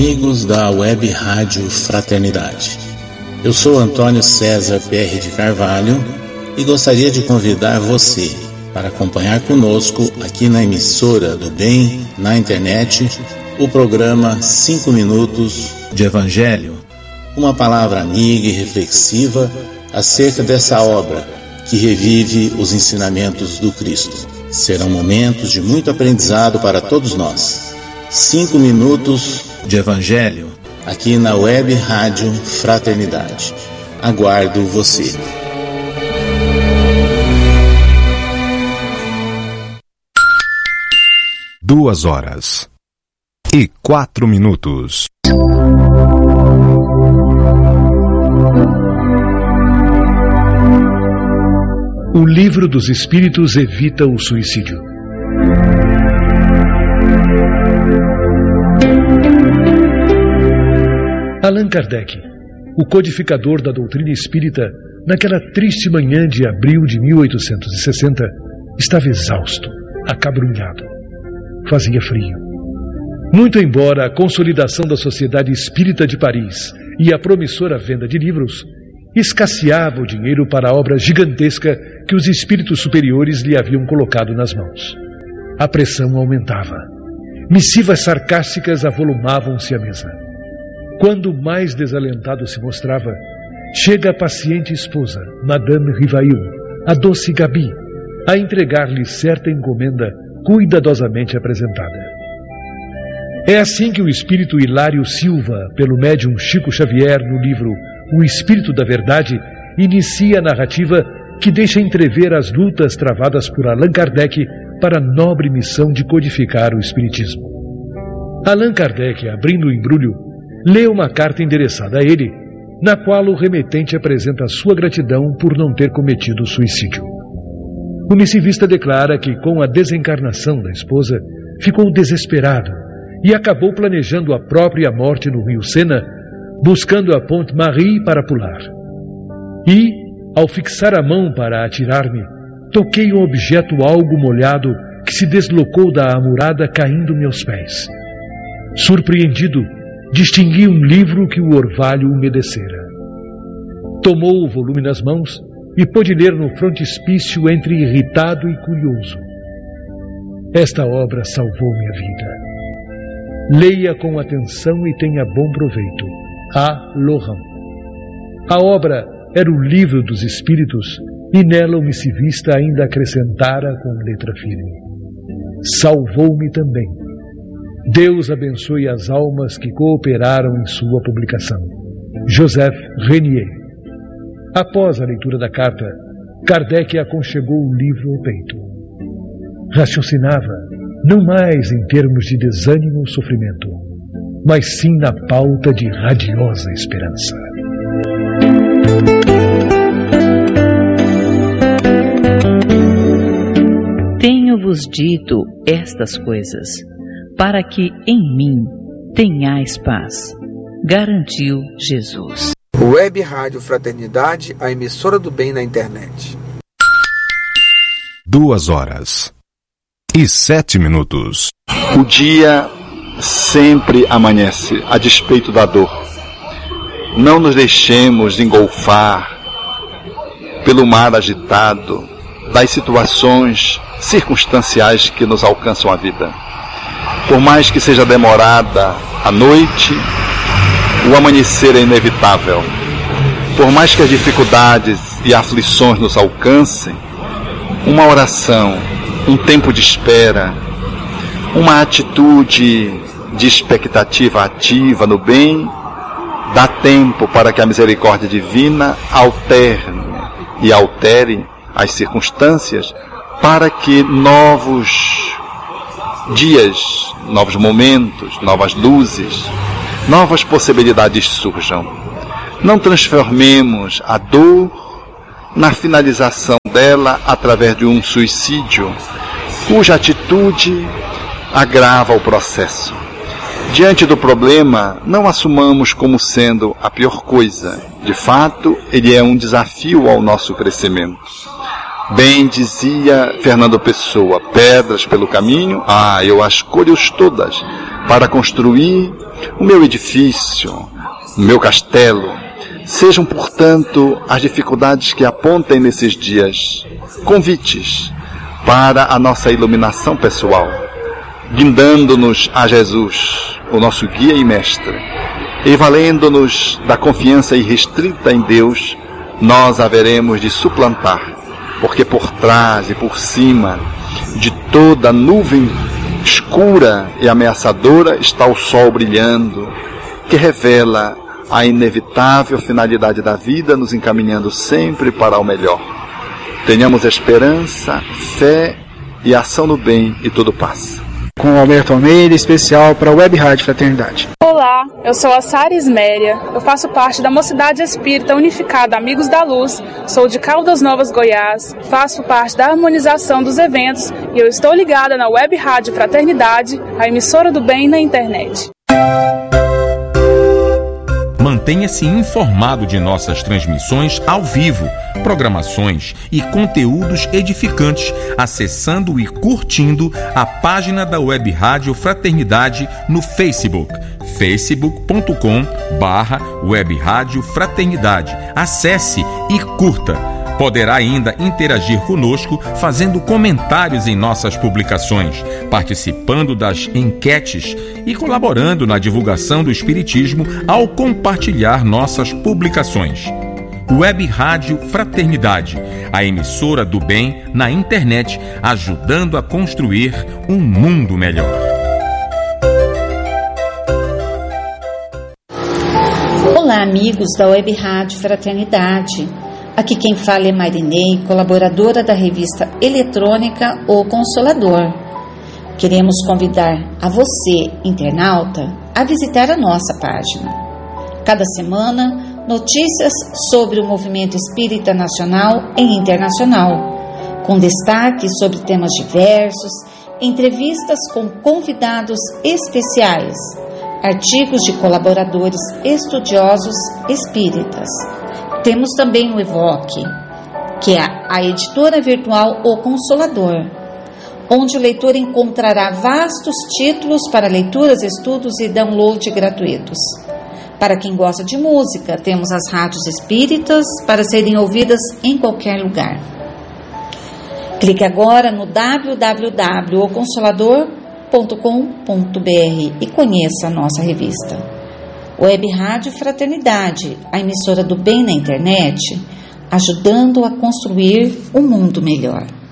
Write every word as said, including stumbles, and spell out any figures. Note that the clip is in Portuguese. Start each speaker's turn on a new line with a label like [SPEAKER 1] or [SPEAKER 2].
[SPEAKER 1] amigos da Web Rádio Fraternidade. Eu sou Antônio César P R de Carvalho e gostaria de convidar você para acompanhar conosco aqui na emissora do Bem, na internet, o programa cinco minutos de Evangelho, uma palavra amiga e reflexiva acerca dessa obra que revive os ensinamentos do Cristo. Serão momentos de muito aprendizado para todos nós. Cinco minutos de Evangelho, aqui na Web Rádio Fraternidade. Aguardo você.
[SPEAKER 2] Duas horas e quatro minutos.
[SPEAKER 3] O Livro dos Espíritos evita o suicídio. Allan Kardec, o codificador da doutrina espírita, naquela triste manhã de abril de mil oitocentos e sessenta, estava exausto, acabrunhado. Fazia frio. Muito embora a consolidação da Sociedade Espírita de Paris e a promissora venda de livros, escasseava o dinheiro para a obra gigantesca que os espíritos superiores lhe haviam colocado nas mãos. A pressão aumentava. Missivas sarcásticas avolumavam-se à mesa. Quando mais desalentado se mostrava, chega a paciente esposa, Madame Rivail, a doce Gabi, a entregar-lhe certa encomenda cuidadosamente apresentada. É assim que o espírito Hilário Silva, pelo médium Chico Xavier, no livro O Espírito da Verdade, inicia a narrativa que deixa entrever as lutas travadas por Allan Kardec para a nobre missão de codificar o Espiritismo. Allan Kardec, abrindo o embrulho, lê uma carta endereçada a ele, na qual o remetente apresenta sua gratidão por não ter cometido suicídio. O missivista declara que, com a desencarnação da esposa, ficou desesperado e acabou planejando a própria morte no rio Sena, buscando a Ponte Marie para pular. E, ao fixar a mão para atirar-me, toquei um objeto algo molhado que se deslocou da amurada caindo-me aos pés. Surpreendido, distingui um livro que o orvalho umedecera. Tomou o volume nas mãos e pôde ler no frontispício entre irritado e curioso. Esta obra salvou minha vida. Leia com atenção e tenha bom proveito. A. Laurent. A obra era o Livro dos Espíritos e nela o missivista ainda acrescentara com letra firme: salvou-me também. Deus abençoe as almas que cooperaram em sua publicação. Joseph Renier. Após a leitura da carta, Kardec aconchegou o livro ao peito. Raciocinava, não mais em termos de desânimo ou sofrimento, mas sim na pauta de radiosa esperança.
[SPEAKER 4] Tenho-vos dito estas coisas, para que em mim tenhais paz, garantiu Jesus.
[SPEAKER 5] Web Rádio Fraternidade, a emissora do bem na internet.
[SPEAKER 2] Duas horas e sete minutos.
[SPEAKER 6] O dia sempre amanhece, a despeito da dor. Não nos deixemos engolfar pelo mar agitado das situações circunstanciais que nos alcançam a vida. Por mais que seja demorada a noite, o amanhecer é inevitável. Por mais que as dificuldades e aflições nos alcancem, uma oração, um tempo de espera, uma atitude de expectativa ativa no bem, dá tempo para que a misericórdia divina alterne e altere as circunstâncias para que novos dias, novos momentos, novas luzes, novas possibilidades surjam. Não transformemos a dor na finalização dela através de um suicídio, cuja atitude agrava o processo. Diante do problema, não assumamos como sendo a pior coisa. De fato, ele é um desafio ao nosso crescimento. Bem dizia Fernando Pessoa, pedras pelo caminho, ah, eu as colho todas. para construir o meu edifício, o meu castelo. Sejam, portanto, as dificuldades que apontem nesses dias convites para a nossa iluminação pessoal, guindando-nos a Jesus, o nosso guia e mestre, e valendo-nos da confiança irrestrita em Deus, nós haveremos de suplantar, porque por trás e por cima de toda nuvem escura e ameaçadora está o sol brilhando, que revela a inevitável finalidade da vida, nos encaminhando sempre para o melhor. Tenhamos esperança, fé e ação no bem, e tudo passa.
[SPEAKER 7] Com o Alberto Almeida, especial para a Web Rádio Fraternidade.
[SPEAKER 8] Olá, eu sou a Sara Isméria, eu faço parte da Mocidade Espírita Unificada Amigos da Luz, sou de Caldas Novas, Goiás, faço parte da harmonização dos eventos e eu estou ligada na Web Rádio Fraternidade, a emissora do bem na internet.
[SPEAKER 2] Mantenha-se informado de nossas transmissões ao vivo, programações e conteúdos edificantes, acessando e curtindo a página da Web Rádio Fraternidade no Facebook, facebook ponto com barra Web Rádio Fraternidade. Acesse e curta. Poderá ainda interagir conosco fazendo comentários em nossas publicações, participando das enquetes e colaborando na divulgação do Espiritismo ao compartilhar nossas publicações. Web Rádio Fraternidade, a emissora do bem na internet, ajudando a construir um mundo melhor.
[SPEAKER 9] Olá, amigos da Web Rádio Fraternidade. Aqui quem fala é Marinei, colaboradora da revista eletrônica O Consolador. Queremos convidar a você, internauta, a visitar a nossa página. Cada semana, notícias sobre o movimento espírita nacional e internacional, com destaque sobre temas diversos, entrevistas com convidados especiais, artigos de colaboradores estudiosos espíritas. Temos também o Evoque, que é a editora virtual O Consolador, onde o leitor encontrará vastos títulos para leituras, estudos e download gratuitos. Para quem gosta de música, temos as rádios espíritas para serem ouvidas em qualquer lugar. Clique agora no w w w ponto o consolador ponto com ponto b r e conheça a nossa revista. Web Rádio Fraternidade, a emissora do bem na internet, ajudando a construir um mundo melhor.